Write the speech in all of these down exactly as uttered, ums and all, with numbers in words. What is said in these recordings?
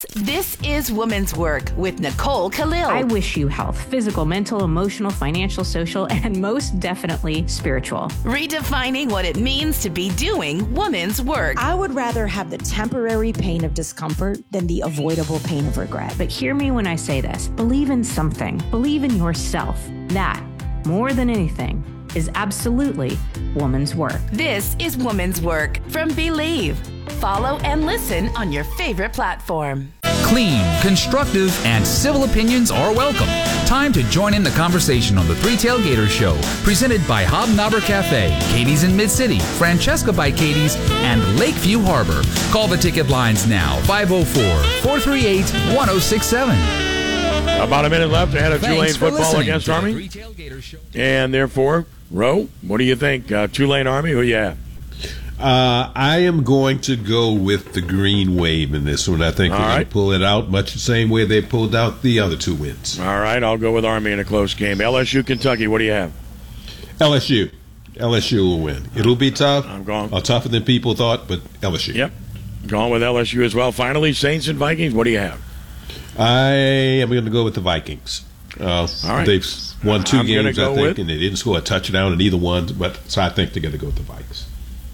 This is Women's Work with Nicole Khalil. I wish you health, physical, mental, emotional, financial, social, and most definitely spiritual. Redefining what it means to be doing women's work. I would rather have the temporary pain of discomfort than the avoidable pain of regret. But hear me when I say this. Believe in something. Believe in yourself. That, more than anything, is absolutely woman's work. This is Women's Work from Believe. Follow and listen on your favorite platform. Clean, constructive, and civil opinions are welcome. Time to join in the conversation on the Three Tailgaters Show, presented by Hobnobber Cafe, Katie's in Mid-City, Francesca by Katie's, and Lakeview Harbor. Call the ticket lines now, five oh four, four three eight, one oh six seven. About a minute left ahead of Tulane football against Army. And therefore, Roe, what do you think? Uh, Tulane Army, who you have? Uh, I am going to go with the Green Wave in this one. I think All they're right. going to pull it out much the same way they pulled out the other two wins. All right, I'll go with Army in a close game. L S U, Kentucky, what do you have? L S U. L S U will win. It'll be tough. I'm going. Uh, tougher than people thought, but L S U. Yep. Going with L S U as well. Finally, Saints and Vikings, what do you have? I am going to go with the Vikings. Uh, All right. They've won two I'm gonna games, I go think, with- and they didn't score a touchdown in either one. But so I think they're going to go with the Vikings.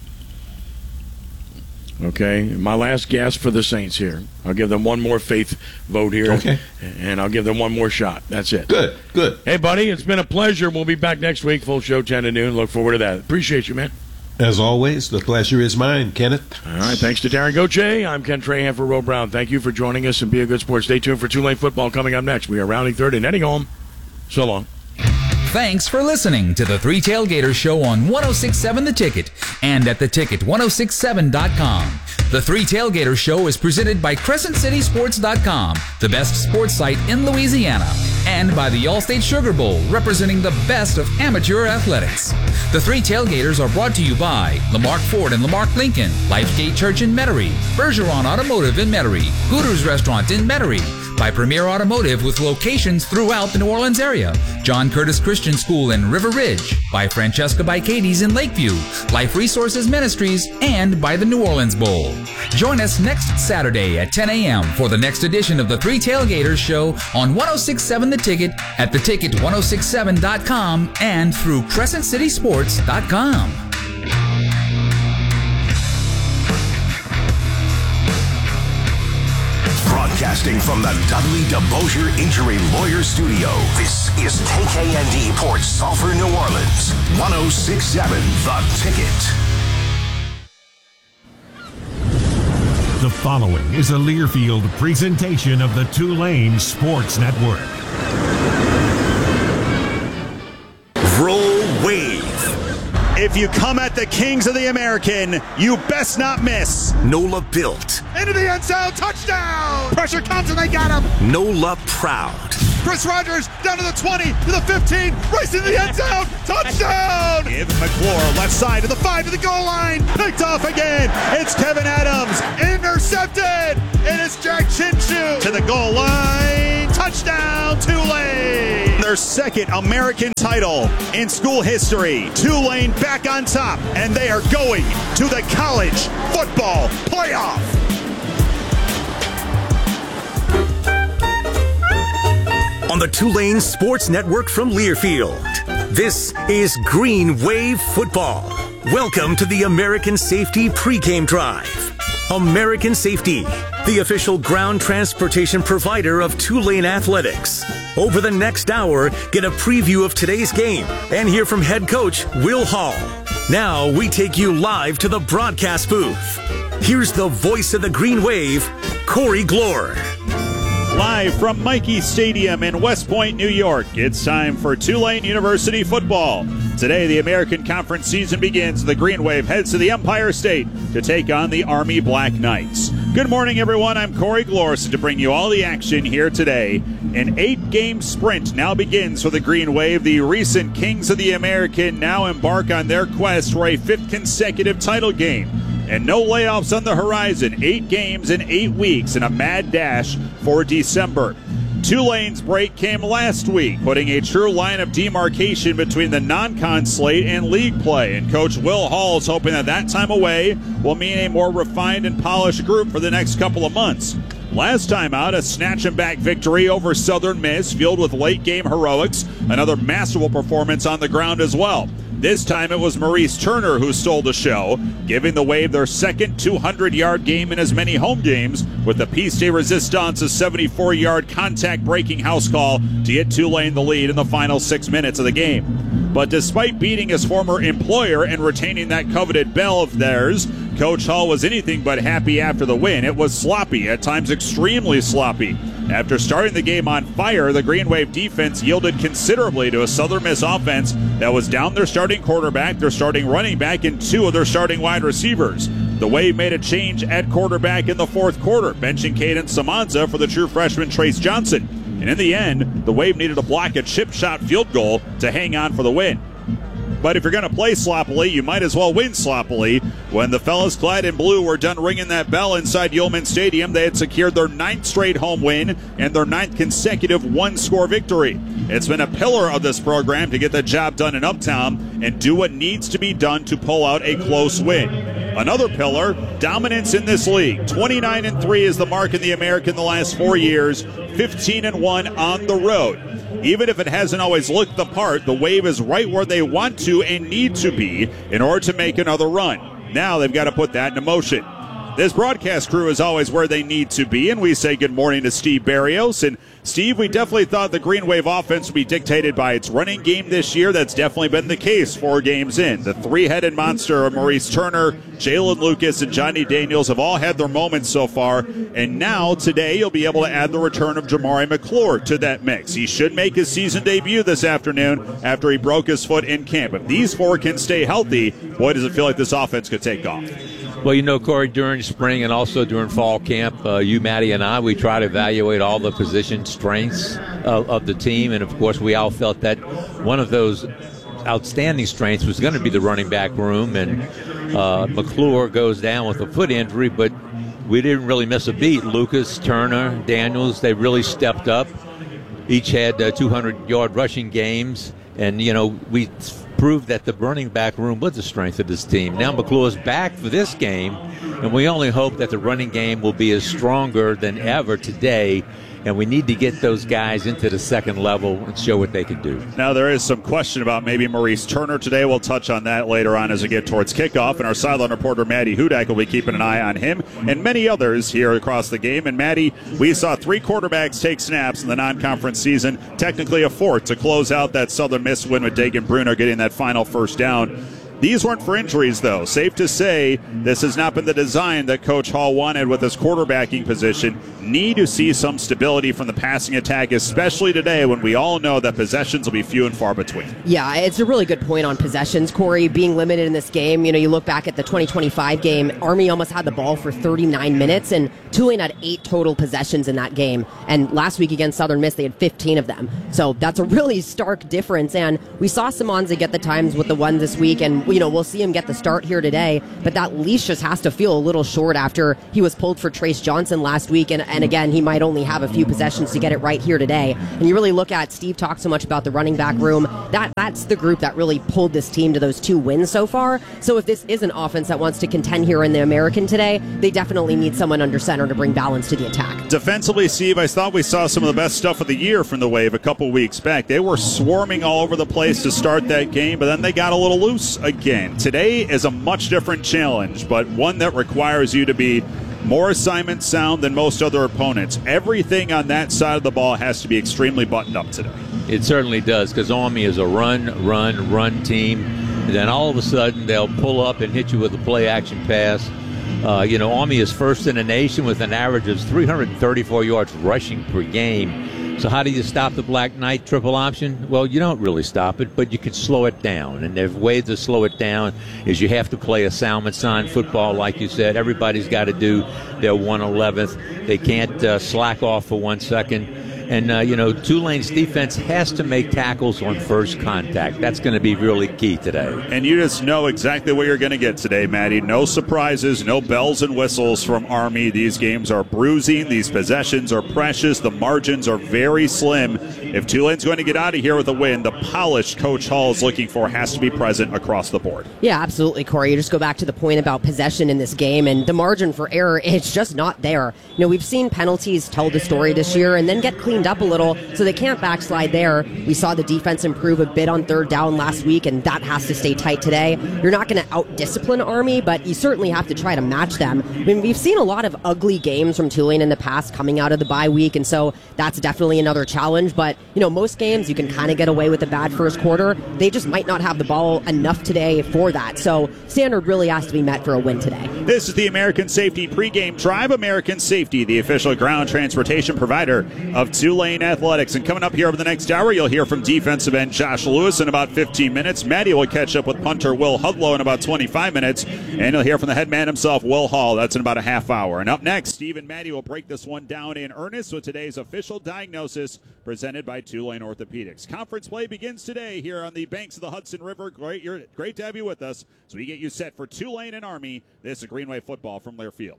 Okay, my last guess for the Saints here. I'll give them one more faith vote here. Okay. And I'll give them one more shot. That's it. Good, good. Hey, buddy, it's been a pleasure. We'll be back next week. Full show, ten to noon. Look forward to that. Appreciate you, man. As always, the pleasure is mine, Kenneth. All right, thanks to Darren Gauthier. I'm Ken Trahan for Roe Brown. Thank you for joining us, and be a good sport. Stay tuned for Tulane football coming up next. We are rounding third and heading home. So long. Thanks for listening to the Three Tailgaters Show on one oh six point seven The Ticket and at the ticket ten sixty-seven dot com. The Three Tailgaters Show is presented by Crescent City Sports dot com, the best sports site in Louisiana, and by the Allstate Sugar Bowl, representing the best of amateur athletics. The Three Tailgaters are brought to you by Lamarck Ford and Lamarck Lincoln, Lifegate Church in Metairie, Bergeron Automotive in Metairie, Hooters Restaurant in Metairie, by Premier Automotive with locations throughout the New Orleans area, John Curtis Christian School in River Ridge, by Francesca by Katie's in Lakeview, Life Resources Ministries, and by the New Orleans Bowl. Join us next Saturday at ten a.m. for the next edition of the Three Tailgaters Show on one oh six point seven The Ticket, at the ticket ten sixty-seven dot com, and through Crescent City Sports dot com. Broadcasting from the Dudley DeBosier Injury Lawyer Studio, this is K K N D Port Sulphur, New Orleans, one oh six point seven The Ticket. The following is a Learfield presentation of the Tulane Sports Network. Roll Wave. If you come at the Kings of the American, you best not miss. NOLA Built. Into the end zone, touchdown! Pressure comes and they got him. NOLA Proud. Chris Rogers down to the twenty, to the fifteen, racing to the end zone, touchdown! Give McClure left side to the five, to the goal line, picked off again. It's Kevin Adams, intercepted. It is Jack Chinchu to the goal line, touchdown Tulane! Their second American title in school history. Tulane back on top, and they are going to the college football playoff. On the Tulane Sports Network from Learfield, this is Green Wave Football. Welcome to the American Safety Pregame Drive. American Safety, the official ground transportation provider of Tulane Athletics. Over the next hour, get a preview of today's game and hear from head coach Will Hall. Now we take you live to the broadcast booth. Here's the voice of the Green Wave, Corey Glore. Live from Mikey Stadium in West Point, New York, it's time for Tulane University football. Today, the American Conference season begins. The Green Wave heads to the Empire State to take on the Army Black Knights. Good morning, everyone. I'm Corey Glorson to bring you all the action here today. An eight-game sprint now begins for the Green Wave. The recent Kings of the American now embark on their quest for a fifth consecutive title game. And no layoffs on the horizon. Eight games in eight weeks and a mad dash for December. Tulane's break came last week, putting a true line of demarcation between the non-con slate and league play. And Coach Will Hall is hoping that that time away will mean a more refined and polished group for the next couple of months. Last time out, a snatch-and-back victory over Southern Miss, fueled with late-game heroics. Another masterful performance on the ground as well. This time it was Maurice Turner who stole the show, giving the Wave their second two hundred yard game in as many home games, with the Peace de Resistance a seventy-four yard contact-breaking house call to get Tulane the lead in the final six minutes of the game. But despite beating his former employer and retaining that coveted bell of theirs, Coach Hall was anything but happy after the win. It was sloppy, at times extremely sloppy. After starting the game on fire, the Green Wave defense yielded considerably to a Southern Miss offense that was down their starting quarterback, their starting running back, and two of their starting wide receivers. The Wave made a change at quarterback in the fourth quarter, benching Caden Samanza for the true freshman Trace Johnson. And in the end, the Wave needed to block a chip shot field goal to hang on for the win. But if you're going to play sloppily, you might as well win sloppily. When the fellas clad in blue were done ringing that bell inside Yulman Stadium, they had secured their ninth straight home win and their ninth consecutive one-score victory. It's been a pillar of this program to get the job done in Uptown and do what needs to be done to pull out a close win. Another pillar, dominance in this league. twenty-nine and three is the mark in the American the last four years, fifteen and one on the road. Even if it hasn't always looked the part, the Wave is right where they want to and need to be in order to make another run. Now they've got to put that into motion. This broadcast crew is always where they need to be, and we say good morning to Steve Barrios. And Steve, we definitely thought the Green Wave offense would be dictated by its running game this year. That's definitely been the case four games in. The three-headed monster of Maurice Turner, Jalen Lucas, and Johnny Daniels have all had their moments so far. And now, today, you'll be able to add the return of Jamari McClure to that mix. He should make his season debut this afternoon after he broke his foot in camp. If these four can stay healthy, boy, does it feel like this offense could take off. Well, you know, Corey, during spring and also during fall camp, uh, you, Maddie, and I, we try to evaluate all the position strengths of, of the team. And, of course, we all felt that one of those outstanding strengths was going to be the running back room. And uh, McClure goes down with a foot injury, but we didn't really miss a beat. Lucas, Turner, Daniels, they really stepped up. Each had uh, two hundred yard rushing games. And, you know, we proved that the running back room was the strength of this team. Now McClure's back for this game, and we only hope that the running game will be as stronger than ever today. And we need to get those guys into the second level and show what they can do. Now, there is some question about maybe Maurice Turner today. We'll touch on that later on as we get towards kickoff. And our sideline reporter, Maddie Hudak, will be keeping an eye on him and many others here across the game. And, Maddie, we saw three quarterbacks take snaps in the non-conference season, technically a fourth to close out that Southern Miss win with Dagan Bruner getting that final first down. These weren't for injuries, though. Safe to say this has not been the design that Coach Hall wanted with his quarterbacking position. Need to see some stability from the passing attack, especially today when we all know that possessions will be few and far between. Yeah, it's a really good point on possessions, Corey, being limited in this game. You know, you look back at the twenty twenty-five game, Army almost had the ball for thirty-nine minutes, and Tulane had eight total possessions in that game. And last week against Southern Miss, they had fifteen of them. So that's a really stark difference. And we saw Samanza get the times with the one this week, and you know, we'll see him get the start here today, but that leash just has to feel a little short after he was pulled for Trace Johnson last week, and, and again, he might only have a few possessions to get it right here today. And you really look at, Steve talked so much about the running back room, that that's the group that really pulled this team to those two wins so far. So if this is an offense that wants to contend here in the American today, they definitely need someone under center to bring balance to the attack. Defensively, Steve, I thought we saw some of the best stuff of the year from the Wave a couple weeks back. They were swarming all over the place to start that game, but then they got a little loose again. Today is a much different challenge, but one that requires you to be more assignment sound than most other opponents. Everything on that side of the ball has to be extremely buttoned up today. It certainly does, because Army is a run, run, run team. And then all of a sudden they'll pull up and hit you with a play-action pass. Uh, you know, Army is first in the nation with an average of three hundred thirty-four yards rushing per game. So how do you stop the Black Knight triple option? Well, you don't really stop it, but you can slow it down. And the way to slow it down is you have to play a sound sign football, like you said. Everybody's got to do their one eleventh. They can't uh, slack off for one second. And, uh, you know, Tulane's defense has to make tackles on first contact. That's going to be really key today. And you just know exactly what you're going to get today, Maddie. No surprises, no bells and whistles from Army. These games are bruising. These possessions are precious. The margins are very slim. If Tulane's going to get out of here with a win, the polish Coach Hall is looking for has to be present across the board. Yeah, absolutely, Corey. You just go back to the point about possession in this game, and the margin for error, it's just not there. You know, we've seen penalties tell the story this year and then get cleaned up a little, so they can't backslide there. We saw the defense improve a bit on third down last week, and that has to stay tight today. You're not going to out-discipline Army, but you certainly have to try to match them. I mean, we've seen a lot of ugly games from Tulane in the past coming out of the bye week, and so that's definitely another challenge. But, you know, most games you can kind of get away with a bad first quarter. They just might not have the ball enough today for that. So standard really has to be met for a win today. This is the American Safety pregame drive. American Safety, the official ground transportation provider of Tulane Athletics. And coming up here over the next hour, you'll hear from defensive end Josh Lewis in about fifteen minutes. Maddie will catch up with punter Will Hudlow in about twenty-five minutes. And you'll hear from the head man himself, Will Hall. That's in about a half hour. And up next, Steve and Maddie will break this one down in earnest with today's official diagnosis presented by Tulane Orthopedics. Conference play begins today here on the banks of the Hudson River. Great, you're, great to have you with us as we get you set for Tulane and Army. This is Greenway football from Learfield.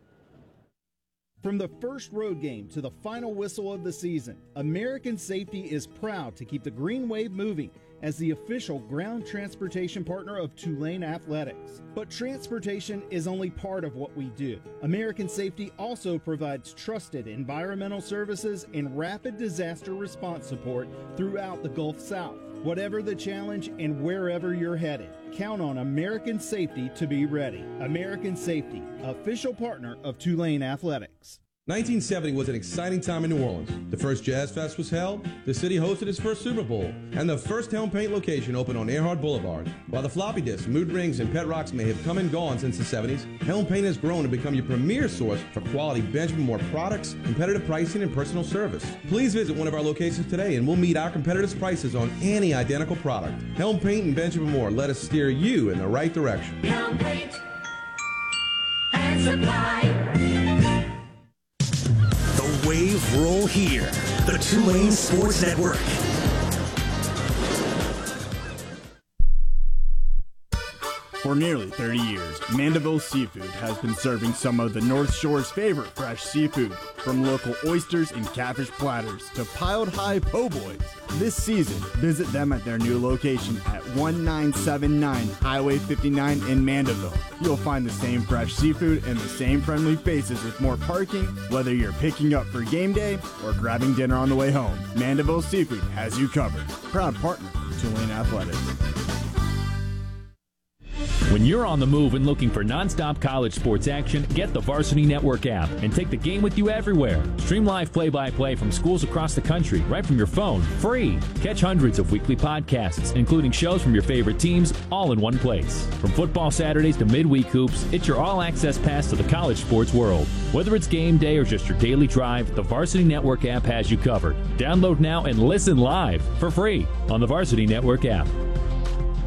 From the first road game to the final whistle of the season, American Safety is proud to keep the Green Wave moving as the official ground transportation partner of Tulane Athletics. But transportation is only part of what we do. American Safety also provides trusted environmental services and rapid disaster response support throughout the Gulf South. Whatever the challenge and wherever you're headed, count on American Safety to be ready. American Safety, official partner of Tulane Athletics. nineteen seventy was an exciting time in New Orleans. The first Jazz Fest was held, the city hosted its first Super Bowl, and the first Helm Paint location opened on Earhart Boulevard. While the floppy disks, mood rings, and pet rocks may have come and gone since the seventies, Helm Paint has grown to become your premier source for quality Benjamin Moore products, competitive pricing, and personal service. Please visit one of our locations today and we'll meet our competitors' prices on any identical product. Helm Paint and Benjamin Moore, let us steer you in the right direction. Helm Paint and Supply. Wave roll here. The Tulane Sports Network. For nearly thirty years, Mandeville Seafood has been serving some of the North Shore's favorite fresh seafood, from local oysters and catfish platters to piled high po' boys. This season, visit them at their new location at nineteen seventy-nine Highway fifty-nine in Mandeville. You'll find the same fresh seafood and the same friendly faces with more parking, whether you're picking up for game day or grabbing dinner on the way home. Mandeville Seafood has you covered. Proud partner of Tulane Athletics. When you're on the move and looking for nonstop college sports action, get the Varsity Network app and take the game with you everywhere. Stream live play-by-play from schools across the country right from your phone, free. Catch hundreds of weekly podcasts, including shows from your favorite teams, all in one place. From football Saturdays to midweek hoops, it's your all-access pass to the college sports world. Whether it's game day or just your daily drive, the Varsity Network app has you covered. Download now and listen live for free on the Varsity Network app.